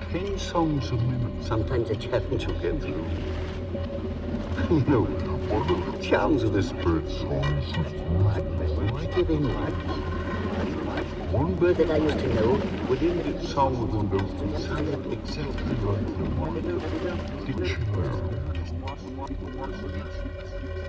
10 songs a minute. Sometimes it's heaven to get through. You know, one of the charms of this bird song is giving what? One bird that I used to know within the song within those sounded exactly like the one dictionary.